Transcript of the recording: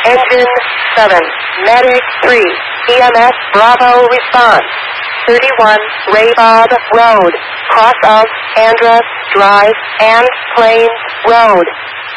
Engine 7, Medic 3, EMS Bravo response. 31 Raybob Road, cross of Andrus Drive and Plains Road.